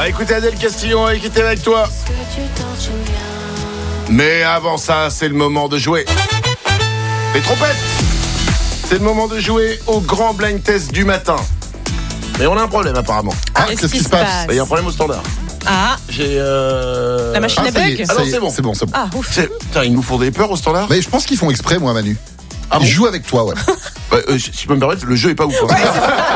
va écouter Adèle Castillon qui était avec toi. Mais avant ça, c'est le moment de jouer. Les trompettes. C'est le moment de jouer au grand blind test du matin. Mais on a un problème apparemment. Qu'est-ce qui se passe? Il y a un problème au standard. Ah, J'ai la machine à bug. Alors c'est bon. C'est bon. Ah, ouf. Putain, ils nous font des peurs au standard. Mais je pense qu'ils font exprès, moi, Manu. Ah bon Ils jouent avec toi, ouais. Si je peux me permettre, le jeu est pas ouf. Hein.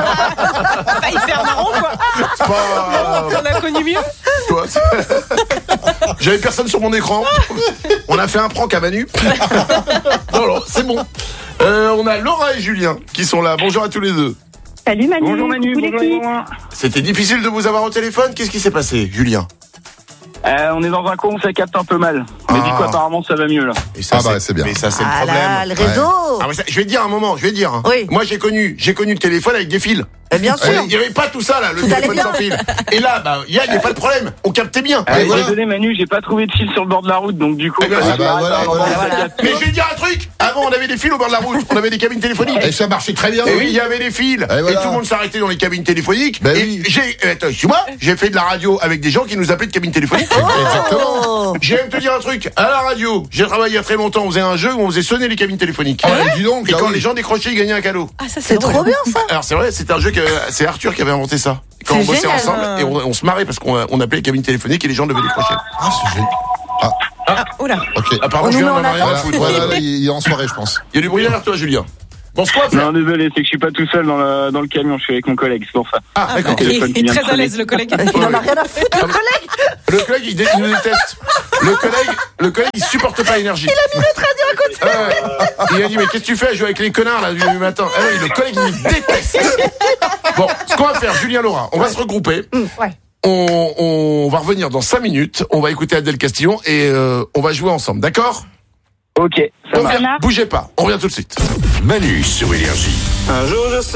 Pas hyper marrant, quoi. C'est pas... On a connu mieux. Toi, j'avais personne sur mon écran. On a fait un prank à Manu. Non, c'est bon. On a Laura et Julien qui sont là. Bonjour à tous les deux. Salut Manu. Bonjour Manu, bonjour l'équipe. Laurent. C'était difficile de vous avoir au téléphone. Qu'est-ce qui s'est passé, Julien? On est dans un coin où ça capte un peu mal. Mais du coup, apparemment, ça va mieux là. Et ça, c'est bien. Mais ça, c'est le Ah problème. là, le réseau. Ah, mais ça, je vais te dire un moment, hein. Oui. Moi, j'ai connu le téléphone avec des fils. Bien sûr. Il n'y avait pas tout ça, là, le Tout allait téléphone bien. sans fil. Et là, il n'y a pas de problème. On captait bien. Et voilà. Désolé Manu, j'ai pas trouvé de fil sur le bord de la route, donc du coup... Eh ben, voilà. Mais je vais te dire un truc. Avant, on avait des fils au bord de la route. On avait des cabines téléphoniques. Et ça marchait très bien. Et oui, il y avait des fils. voilà. Et tout le monde s'arrêtait dans les cabines téléphoniques. Ben et oui. j'ai fait de la radio avec des gens qui nous appelaient de cabines téléphoniques. Exactement. Je vais te dire un truc. À la radio, j'ai travaillé il y a très longtemps. On faisait un jeu où on faisait sonner les cabines téléphoniques. Dis donc. Et ah quand oui. les gens décrochaient, ils gagnaient un cadeau. Ah, ça, C'est trop bien ça. Alors c'est vrai, c'est un jeu c'est Arthur qui avait inventé ça. Quand C'est on bossait génial. ensemble et on se marrait parce qu'on appelait les cabines téléphoniques et les gens devaient décrocher. Ah, c'est génial. Ah, oula. Ok. Apparemment, On nous Julien met n'en a en rien à Voilà, foutre. voilà, il est en soirée, je pense. Il y a du bruit derrière toi, Julien. Bon, ce qu'on va faire. Non, désolé, c'est que je suis pas tout seul dans le camion, je suis avec mon collègue, c'est pour ça. Ah, d'accord. Il téléphone qui est vient de très à l'aise, le collègue. Il en a rien à foutre, le collègue. Le collègue, il nous déteste. Le collègue, il supporte pas l'énergie. Il a mis notre radio à côté. Il a dit, mais qu'est-ce que tu fais à jouer avec les connards, là, du matin? Ah oui, le collègue, il me déteste. Bon, ce qu'on va faire, Julien, Laura, on va se regrouper. Ouais. On va revenir dans 5 minutes. On va écouter Adèle Castillon et on va jouer ensemble, d'accord? Ok, ça marche. Bougez pas. On revient tout de suite. Manu sur Énergie. Un jour je